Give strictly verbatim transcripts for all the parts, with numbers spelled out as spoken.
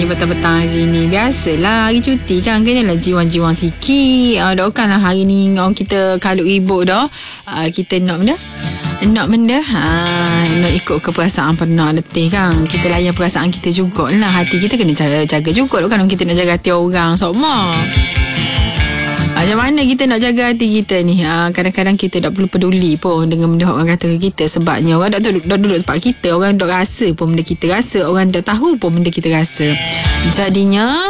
petang-petang hari ni. Biasalah hari cuti kan, kenalah jiwang-jiwang sikit. uh, Doakanlah hari ni orang kita kalut ribut dah. uh, Kita nak benda nak benda ha, nak ikut ke perasaan pernah letih kan. Kita layan perasaan kita jugalah. Hati kita kena jaga, jaga juga kan. Kita nak jaga hati orang semua. Macam mana kita nak jaga hati kita ni? Ha, kadang-kadang kita tak perlu peduli pun dengan benda orang kata ke kita. Sebabnya orang dah duduk, dah duduk tempat kita. Orang dah rasa pun benda kita rasa. Orang dah tahu pun benda kita rasa. Jadinya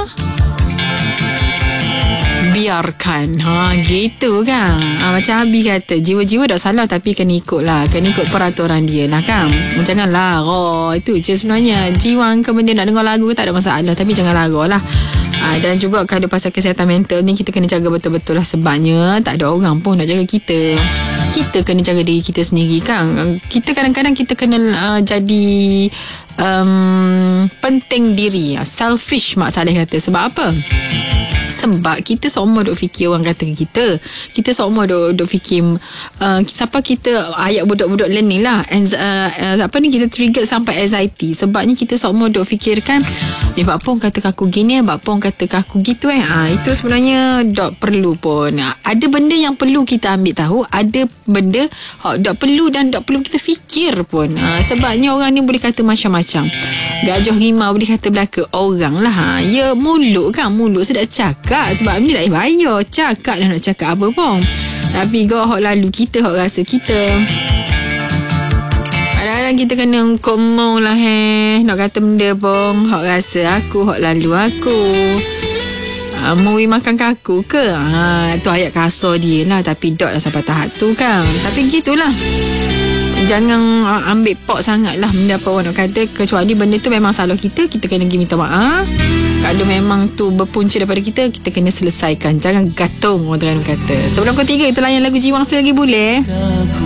biarkan. Ha, gitu kan. Ha, macam Abi kata, jiwa-jiwa dah salah tapi kena ikut lah. Kena ikut peraturan dia lah kan. Jangan lara. Itu je sebenarnya. Jiwang ke benda nak dengar lagu tak ada masalah. Tapi jangan lara lah. Ha, dan juga kalau pasal kesihatan mental ni kita kena jaga betul-betul lah. Sebabnya tak ada orang pun nak jaga kita. Kita kena jaga diri kita sendiri kan. Kita kadang-kadang kita kena uh, jadi um, penting diri. Selfish Mak Saleh kata. Sebab apa? Sebab kita semua duk fikir orang kata kita. Kita semua duk, duk fikir uh, siapa kita ayat budak-budak learning lah. And, uh, uh, apa ni kita trigger sampai anxiety. Sebabnya kita semua duk fikirkan eh buat apa orang kata aku gini, buat apa orang kata aku gitu eh. Ha, itu sebenarnya tak perlu pun. Ada benda yang perlu kita ambil tahu, ada benda tak perlu dan tak perlu kita fikir pun. Ha, sebabnya orang ni boleh kata macam-macam. Gajah rimau boleh kata belaka orang lah. Ha, ya mulut kan, mulut sedap cakap. Sebab ni dah bayar cakap dah nak cakap apa pun. Tapi kau hak lalu kita, hak rasa kita. Kadang-kadang kita kena komong lah eh. Nak kata benda pun hak rasa aku, hak lalu aku. Ha, mau makan kaku ke? Ha, tu ayat kasar dia lah. Tapi dot lah sampai tahap tu kan. Tapi gitulah. Jangan uh, ambil pok sangat lah benda apa orang nak kata. Kecuali benda tu memang salah kita, kita kena pergi minta maaf. Kalau memang tu berpunca daripada kita, kita kena selesaikan. Jangan gantung orang kata. Sebelum kau tiga, kita layan lagu Jiwang selagi boleh.